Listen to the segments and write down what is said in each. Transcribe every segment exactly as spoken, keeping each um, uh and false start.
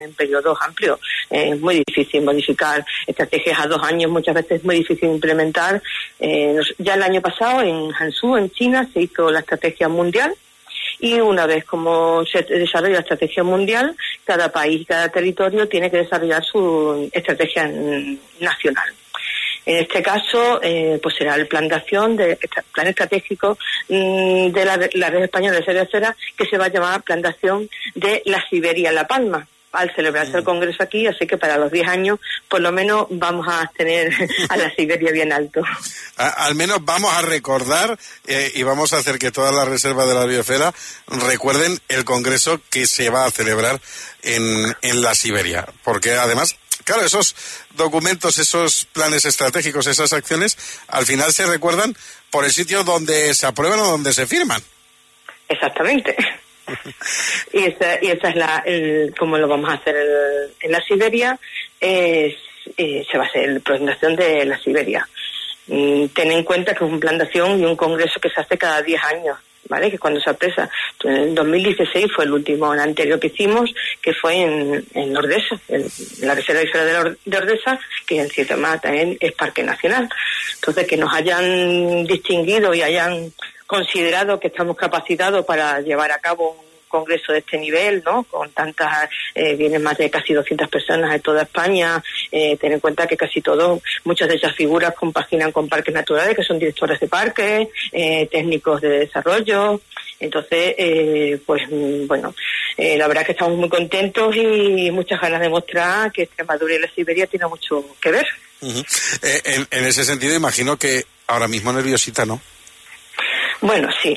en periodos amplios. Eh, es muy difícil modificar estrategias a dos años, muchas veces es muy difícil implementar. Eh, ya el año pasado en Hangzhou, en China, se hizo la estrategia mundial y una vez como se desarrolla la estrategia mundial, cada país, cada territorio tiene que desarrollar su estrategia nacional. En este caso, eh, pues será el plan de acción, de, plan estratégico mmm, de la, la Red Española de Serie Cera, que se va a llamar Plan de Acción de la Siberia La Palma, al celebrarse el Congreso aquí, así que para los diez años, por lo menos, vamos a tener a la Siberia bien alto. A, al menos vamos a recordar eh, y vamos a hacer que todas las reservas de la biosfera recuerden el Congreso que se va a celebrar en, en la Siberia, porque además... Claro, esos documentos, esos planes estratégicos, esas acciones, al final se recuerdan por el sitio donde se aprueban o donde se firman. Exactamente. y, esa, y esa es la, el, como lo vamos a hacer el, en la Siberia, es, eh, se va a hacer la presentación de la Siberia. Mm, ten en cuenta que es un plan de acción y un congreso que se hace cada diez años. ¿Vale? Que cuando se apresa, en el dos mil dieciséis fue el último, el anterior que hicimos, que fue en, en Ordesa, en la Reserva Biosfera de Ordesa, que en cierta manera también es Parque Nacional. Entonces, que nos hayan distinguido y hayan considerado que estamos capacitados para llevar a cabo un congreso de este nivel, ¿no? Con tantas, eh, vienen más de casi doscientas personas de toda España, eh, ten en cuenta que casi todos, muchas de esas figuras compaginan con parques naturales, que son directores de parques, eh, técnicos de desarrollo. Entonces, eh, pues bueno, eh, la verdad es que estamos muy contentos y muchas ganas de mostrar que Extremadura y la Siberia tienen mucho que ver. Uh-huh. eh, en, en ese sentido, imagino que ahora mismo nerviosita, ¿no? Bueno, sí.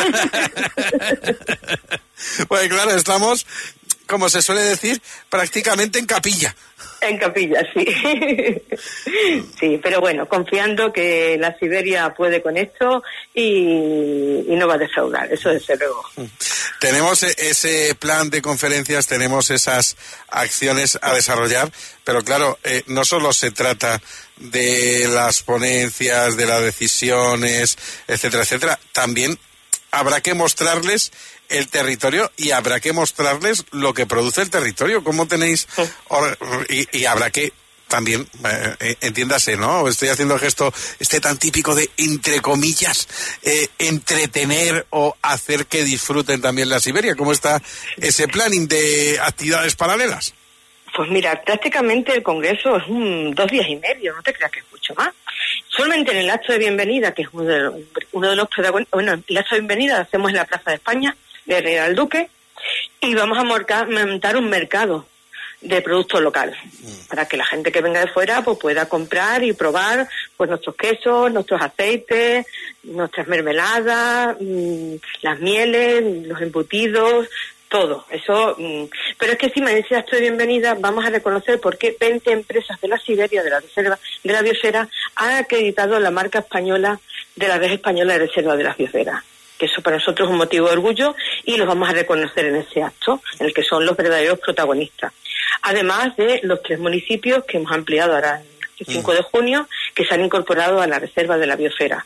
Pues claro, estamos, como se suele decir, prácticamente en capilla. En capilla, sí. Sí, pero bueno, confiando que la Siberia puede con esto y, y no va a defraudar, eso desde luego. Tenemos ese plan de conferencias, tenemos esas acciones a desarrollar, pero claro, eh, no solo se trata de las ponencias, de las decisiones, etcétera, etcétera, también habrá que mostrarles el territorio y habrá que mostrarles lo que produce el territorio, cómo tenéis, y, y habrá que también, eh, entiéndase, ¿no? Estoy haciendo el gesto este tan típico de, entre comillas, eh, entretener o hacer que disfruten también la Siberia. ¿Cómo está ese planning de actividades paralelas? Pues mira, prácticamente el Congreso es un, dos días y medio, no te creas que es mucho más. Solamente en el acto de bienvenida, que es uno de los, uno de los protagonistas, bueno, el acto de bienvenida lo hacemos en la Plaza de España, de Real Duque, y vamos a montar, montar un mercado de productos locales, mm. para que la gente que venga de fuera pues pueda comprar y probar pues nuestros quesos, nuestros aceites, nuestras mermeladas, mmm, las mieles, los embutidos, todo eso. Mmm. Pero es que encima de ese acto de bienvenida vamos a reconocer por qué veinte empresas de la Siberia, de la reserva de la biosfera, han acreditado la marca española de la Red Española de Reserva de las Biosferas. Que eso para nosotros es un motivo de orgullo y los vamos a reconocer en ese acto, en el que son los verdaderos protagonistas. Además de los tres municipios que hemos ampliado ahora el cinco de junio, que se han incorporado a la Reserva de la Biosfera.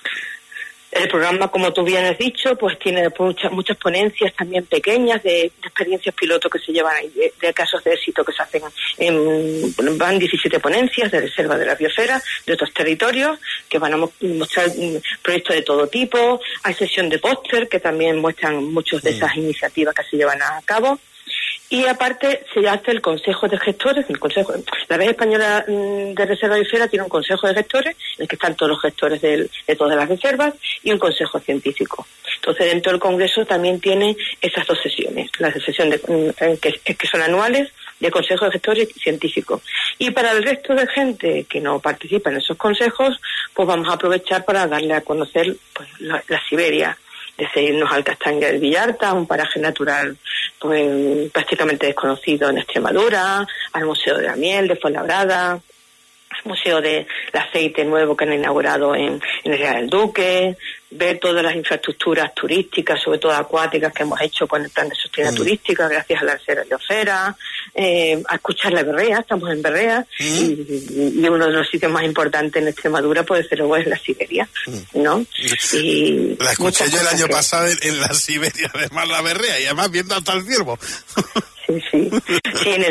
El programa, como tú bien has dicho, pues tiene muchas muchas ponencias también pequeñas de, de experiencias piloto que se llevan ahí, de, de casos de éxito que se hacen en, van diecisiete ponencias de reserva de la biosfera de otros territorios que van a mostrar proyectos de todo tipo. Hay sesión de póster que también muestran muchas de esas iniciativas que se llevan a cabo. Y aparte se hace el Consejo de Gestores, el Consejo, la Red Española de Reserva de Biosfera tiene un Consejo de Gestores, en el que están todos los gestores del, de todas las reservas, y un Consejo Científico. Entonces dentro del Congreso también tiene esas dos sesiones, las sesiones de, que, que son anuales, de Consejo de Gestores Científicos. Y para el resto de gente que no participa en esos consejos, pues vamos a aprovechar para darle a conocer pues, la, la Siberia, desde irnos al Castaña del Villarta, un paraje natural pues prácticamente desconocido en Extremadura, al Museo de la Miel de Fuenlabrada, al Museo del Aceite nuevo que han inaugurado en, en el Real Duque, ver todas las infraestructuras turísticas, sobre todo acuáticas, que hemos hecho con el plan de sostenibilidad mm. turística, gracias a la Reserva de Biosfera, eh, a escuchar la Berrea, estamos en Berrea, mm. y, y uno de los sitios más importantes en Extremadura, pues desde luego es la Siberia, mm. ¿no? Y la escuché yo el año que... pasado en, en la Siberia, además la Berrea, y además viendo hasta el ciervo. sí, sí. Sí, en el